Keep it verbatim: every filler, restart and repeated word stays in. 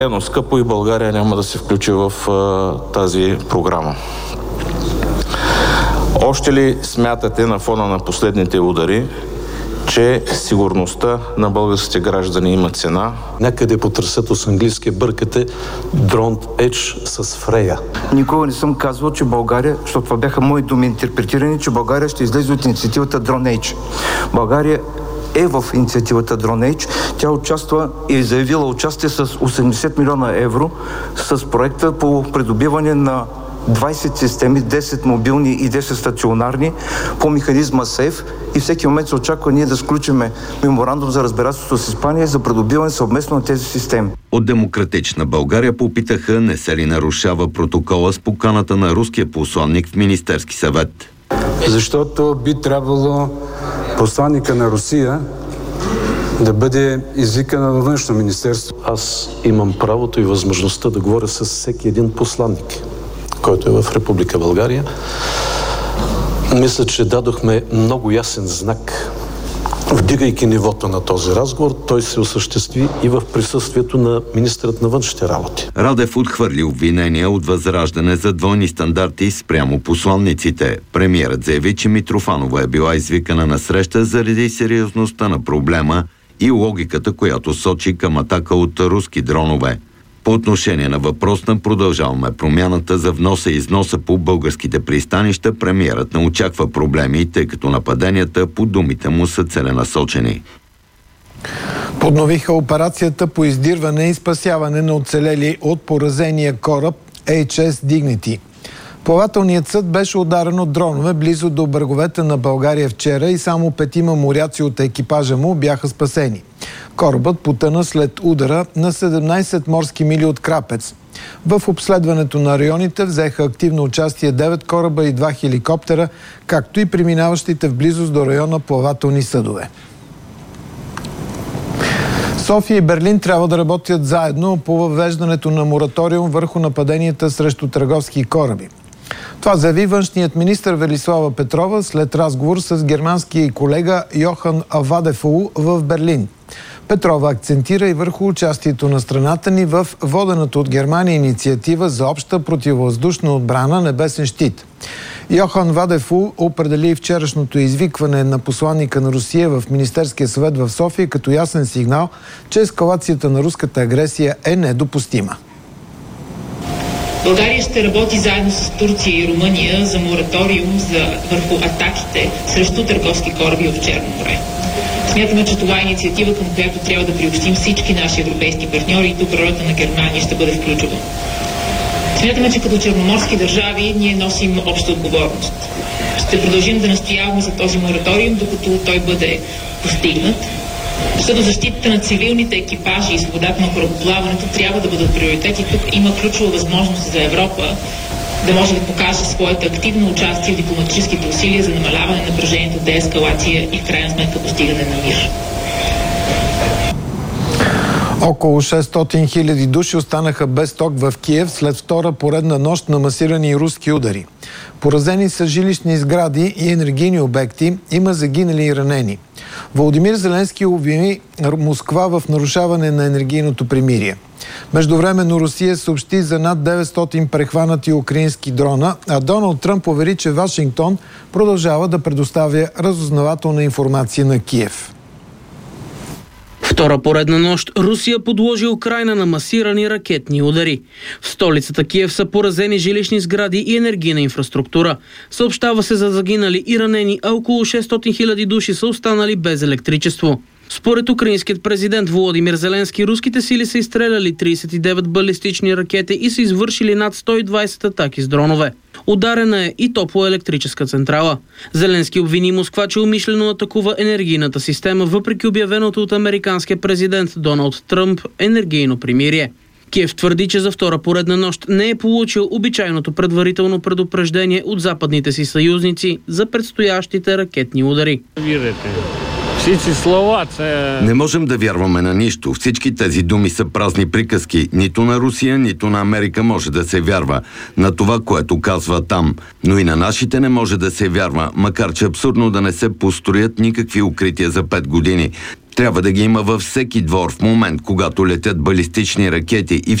Но скъпо и България няма да се включи в а, тази програма. Още ли смятате на фона на последните удари, че сигурността на българските граждани има цена? Някъде по трасето с английски бъркате Drone Edge с Фрея. Никога не съм казвал, че България, защото това бяха мои думи интерпретирани, че България ще излезе от инициативата Drone Edge. България е в инициативата Drone Edge. Тя участва и е заявила участие с осемдесет милиона евро с проекта по придобиване на двайсет системи, десет мобилни и десет стационарни по механизма СЕЙФ и всеки момент се очаква ние да сключиме меморандум за разбирателство с Испания за придобиване съвместно на тези системи. От Демократична България попитаха не се ли нарушава протокола с поканата на руския посланник в Министерски съвет. Защото би трябвало посланника на Русия да бъде извикана във Външно министерство. Аз имам правото и възможността да говоря с всеки един посланник, който е в Република България. Мисля, че дадохме много ясен знак. Вдигайки нивото на този разговор, той се осъществи и в присъствието на министърът на външните работи. Радев отхвърли обвинения от Възраждане за двойни стандарти спрямо посланниците. Премиерът заяви, че Митрофанова е била извикана на среща заради сериозността на проблема и логиката, която сочи към атака от руски дронове. По отношение на въпрос на Продължаваме промяната за вноса и износа по българските пристанища, премиерът не очаква проблеми, тъй като нападенията по думите му са целенасочени. Подновиха операцията по издирване и спасяване на оцелели от поразения кораб Ейч Ес Dignity. Плавателният съд беше ударен от дронове близо до бреговете на България вчера и само петима моряци от екипажа му бяха спасени. Корабът потъна след удара на седемнайсет морски мили от Крапец. В обследването на районите взеха активно участие девет кораба и два хеликоптера, както и преминаващите в близост до района плавателни съдове. София и Берлин трябва да работят заедно по въвеждането на мораториум върху нападенията срещу търговски кораби. Това заяви външният министър Велислава Петрова след разговор с германския колега Йохан Вадефул в Берлин. Петрова акцентира и върху участието на страната ни в водената от Германия инициатива за обща противовъздушна отбрана Небесен щит. Йохан Вадефул определи вчерашното извикване на посланника на Русия в Министерския съвет в София като ясен сигнал, че ескалацията на руската агресия е недопустима. България ще работи заедно с Турция и Румъния за мораториум за, върху атаките срещу търговски кораби в Черно море. Смятаме, че това е инициатива, към която трябва да приобщим всички наши европейски партньори и тук ролята на Германия ще бъде включена. Смятаме, че като черноморски държави ние носим обща отговорност. Ще продължим да настояваме за този мораториум, докато той бъде постигнат. Защото защитата на цивилните екипажи и свободата на корабоплаването трябва да бъдат приоритет и тук има ключова възможност за Европа да може да покаже своето активно участие в дипломатическите усилия за намаляване на напрежението, деескалация и в крайна сметка постигане на мир. Около шестстотин хиляди души останаха без ток в Киев след втора поредна нощ на масирани руски удари. Поразени са жилищни сгради и енергийни обекти, има загинали и ранени. Володимир Зеленски обвини Москва в нарушаване на енергийното примирие. Междувременно Русия съобщи за над деветстотин прехванати украински дрона, а Доналд Тръмп увери, че Вашингтон продължава да предоставя разузнавателна информация на Киев. Втора поредна нощ Русия подложи Украйна на масирани ракетни удари. В столицата Киев са поразени жилищни сгради и енергийна инфраструктура. Съобщава се за загинали и ранени, а около шестстотин хиляди души са останали без електричество. Според украинският президент Володимир Зеленски, руските сили са изстреляли трийсет и девет балистични ракети и са извършили над сто и двайсет атаки с дронове. Ударена е и топлоелектрическа централа. Зеленски обвини Москва, че умишлено атакува енергийната система, въпреки обявеното от американския президент Доналд Тръмп енергийно примирие. Киев твърди, че за втора поредна нощ не е получил обичайното предварително предупреждение от западните си съюзници за предстоящите ракетни удари. Не можем да вярваме на нищо. Всички тези думи са празни приказки. Нито на Русия, нито на Америка може да се вярва на това, което казва там. Но и на нашите не може да се вярва, макар че абсурдно да не се построят никакви укрития за пет години. Трябва да ги има във всеки двор в момент, когато летят балистични ракети и